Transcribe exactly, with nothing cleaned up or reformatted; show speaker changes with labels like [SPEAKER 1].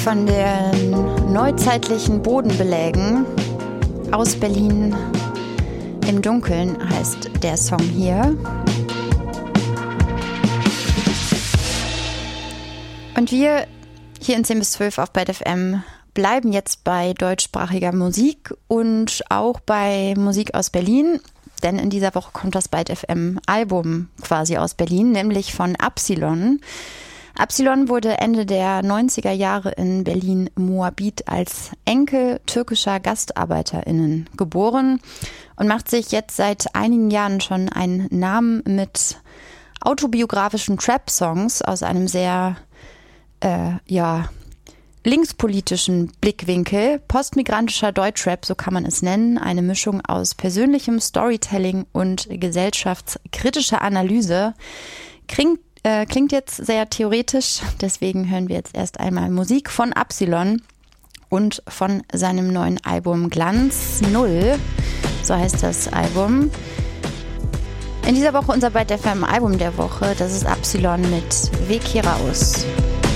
[SPEAKER 1] von den neuzeitlichen Bodenbelägen aus Berlin im Dunkeln heißt der Song hier. Und wir hier in zehn bis zwölf auf Byte F M bleiben jetzt bei deutschsprachiger Musik und auch bei Musik aus Berlin, denn in dieser Woche kommt das Byte F M Album quasi aus Berlin, nämlich von Absilon. Absilon wurde Ende der neunziger Jahre in Berlin-Moabit als Enkel türkischer GastarbeiterInnen geboren und macht sich jetzt seit einigen Jahren schon einen Namen mit autobiografischen Trap-Songs aus einem sehr, äh, ja, linkspolitischen Blickwinkel. Postmigrantischer Deutschrap, so kann man es nennen, eine Mischung aus persönlichem Storytelling und gesellschaftskritischer Analyse. Klingt Äh, klingt jetzt sehr theoretisch, deswegen hören wir jetzt erst einmal Musik von Absilon und von seinem neuen Album Glanz Null, so heißt das Album. In dieser Woche unser Byte F M Album der Woche, das ist Absilon mit Weg hier raus.